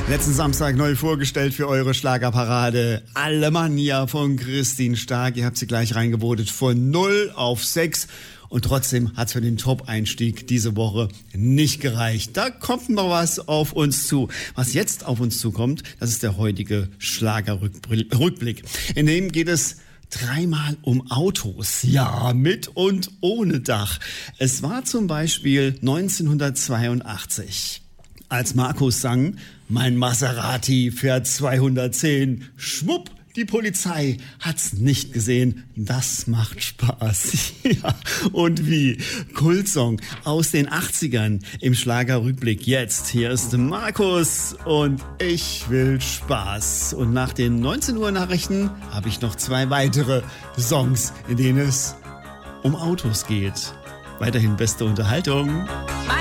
Letzten Samstag neu vorgestellt für eure Schlagerparade Alemannia von Christine Stark. Ihr habt sie gleich reingevotet von 0 auf 6. Und trotzdem hat es für den Top-Einstieg diese Woche nicht gereicht. Da kommt noch was auf uns zu. Was jetzt auf uns zukommt, das ist der heutige Schlagerrückblick. In dem geht es dreimal um Autos. Ja, mit und ohne Dach. Es war zum Beispiel 1982. Als Markus sang, mein Maserati fährt 210, schwupp, die Polizei hat's nicht gesehen. Das macht Spaß. Ja, und wie? Kultsong aus den 80ern im Schlagerrückblick. Jetzt, hier ist Markus und ich will Spaß. Und nach den 19 Uhr Nachrichten habe ich noch 2 weitere Songs, in denen es um Autos geht. Weiterhin beste Unterhaltung.